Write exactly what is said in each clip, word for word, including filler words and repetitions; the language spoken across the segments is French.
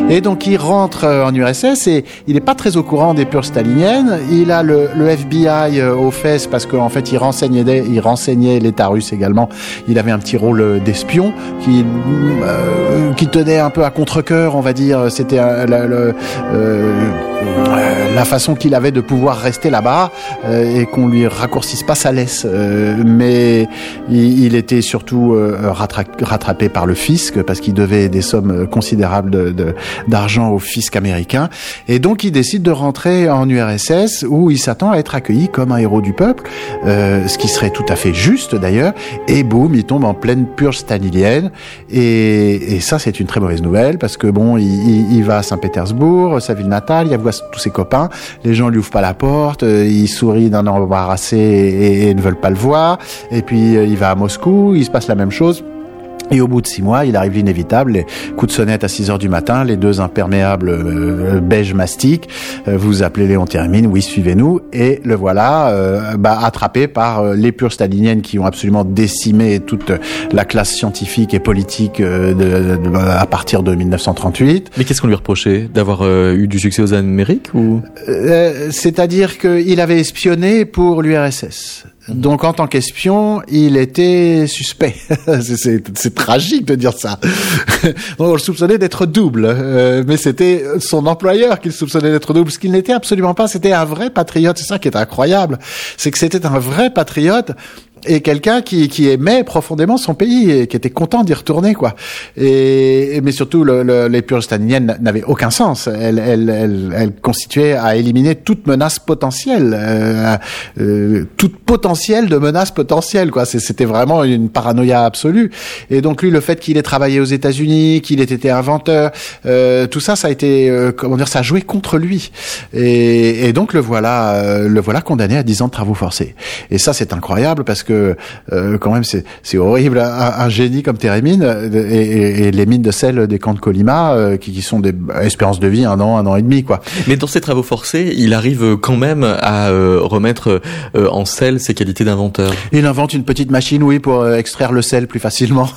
Et donc il rentre en U R S S et il n'est pas très au courant des purges staliniennes. Il a le, le F B I aux fesses parce qu'en fait il renseignait, il renseignait l'État russe également. Il avait un petit rôle d'espion qui, euh, qui tenait un peu à contre-cœur, on va dire. C'était euh, la, le, euh, la façon qu'il avait de pouvoir rester là-bas euh, et qu'on lui raccourcisse pas sa laisse. Euh, mais il, il était surtout euh, rattra- rattrapé par le fisc parce qu'il devait des sommes considérables de, de, d'argent au fisc américain. Et donc il décide de rentrer en U R S S où il s'attend à être accueilli comme un héros du peuple, euh, ce qui serait tout à fait juste d'ailleurs. Et boum, il tombe en pleine purge stalinienne. Et, et ça, c'est une très mauvaise nouvelle parce que bon, il, il, il va à Saint-Pétersbourg, sa ville natale, il voit tous ses copains. Les gens lui ouvrent pas la porte, euh, il sourit d'un air embarrassé et, et ne veulent pas le voir. Et puis euh, il va à Moscou, il se passe la même chose. Et au bout de six mois, il arrive l'inévitable, les coups de sonnette à six heures du matin, les deux imperméables euh, beige mastic, euh, vous appelez Léon Thérémine, oui, suivez-nous, et le voilà euh, bah, attrapé par euh, les purges staliniennes qui ont absolument décimé toute la classe scientifique et politique euh, de, de, de, à partir de dix-neuf cent trente-huit. Mais qu'est-ce qu'on lui reprochait ? D'avoir euh, eu du succès aux Amériques ou euh, C'est-à-dire qu'il avait espionné pour l'U R S S. Donc, en tant qu'espion, il était suspect. c'est, c'est, c'est tragique de dire ça. Donc, on le soupçonnait d'être double. Euh, mais c'était son employeur qui le soupçonnait d'être double. Ce qu'il n'était absolument pas. C'était un vrai patriote. C'est ça qui est incroyable. C'est que c'était un vrai patriote. Et quelqu'un qui, qui aimait profondément son pays et qui était content d'y retourner, quoi. Et, mais surtout, le, le, les purges staliniennes n'avaient aucun sens. Elles, elles, elles, elles constituaient à éliminer toute menace potentielle, euh, euh, toute potentielle de menace potentielle, quoi. C'était vraiment une paranoïa absolue. Et donc lui, le fait qu'il ait travaillé aux États-Unis, qu'il ait été inventeur, euh, tout ça, ça a été, euh, comment dire, ça a joué contre lui. Et, et donc le voilà, euh, le voilà condamné à dix ans de travaux forcés. Et ça, c'est incroyable parce que Euh, quand même c'est, c'est horrible, un, un génie comme Thérémine et, et, et les mines de sel des camps de Colima euh, qui, qui sont des espérances de vie un an, un an et demi, quoi. Mais dans ces travaux forcés, il arrive quand même à euh, remettre euh, en selle ses qualités d'inventeur. Il invente une petite machine, oui, pour euh, extraire le sel plus facilement.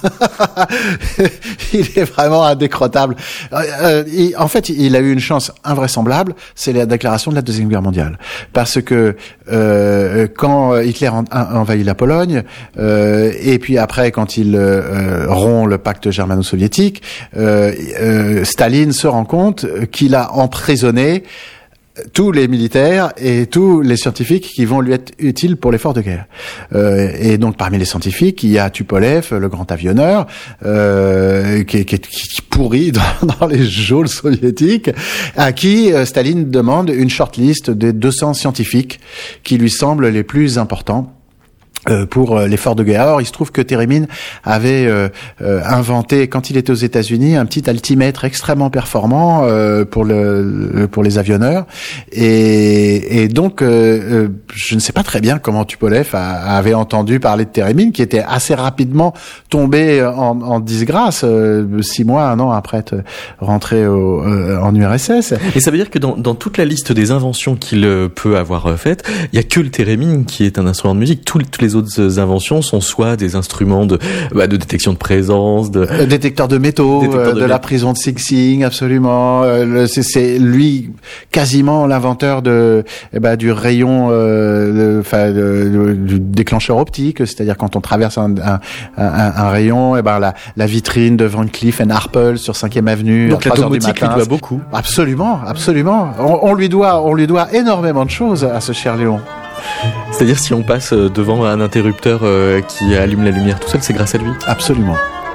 Il est vraiment indécrottable. Euh, il, en fait, il a eu une chance invraisemblable, c'est la déclaration de la Deuxième Guerre mondiale. Parce que euh, quand Hitler en, en, envahit la Pologne, euh, et puis après, quand il euh, rompt le pacte germano-soviétique, euh, euh, Staline se rend compte qu'il a emprisonné tous les militaires et tous les scientifiques qui vont lui être utiles pour l'effort de guerre. Euh, et donc parmi les scientifiques, il y a Tupolev, le grand avionneur, euh, qui, qui, qui pourrit dans, dans les geôles soviétiques, à qui euh, Staline demande une shortlist des deux cents scientifiques qui lui semblent les plus importants pour l'effort de guerre. Alors, il se trouve que Thérémine avait euh, euh, inventé, quand il était aux États-Unis, un petit altimètre extrêmement performant euh, pour le pour les avionneurs. Et, et donc, euh, je ne sais pas très bien comment Tupolev a, avait entendu parler de Thérémine, qui était assez rapidement tombé en, en disgrâce, euh, six mois, un an après être rentré au, euh, en U R S S. Et ça veut dire que dans, dans toute la liste des inventions qu'il peut avoir faites, il y a que le Thérémine qui est un instrument de musique. Tous, tous les autres inventions sont soit des instruments de, bah, de détection de présence, de euh, détecteur de métaux, détecteur euh, de, de la prison de Sing Sing, absolument. Euh, c'est, c'est lui quasiment l'inventeur de, eh ben, du rayon, euh, enfin, du déclencheur optique, c'est-à-dire quand on traverse un, un, un, un rayon, eh ben la, la vitrine de Van Cleef and Arpels sur cinquième avenue. Donc la domotique lui doit beaucoup. Absolument, absolument. On, on lui doit, on lui doit énormément de choses à ce cher Léon. C'est-à-dire si on passe devant un interrupteur qui allume la lumière tout seul, c'est grâce à lui. Absolument.